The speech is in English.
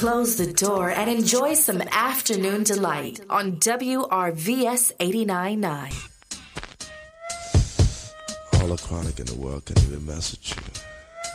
close the door and enjoy some afternoon delight on WRVS 89.9. All the chronic in the world can even mess with you.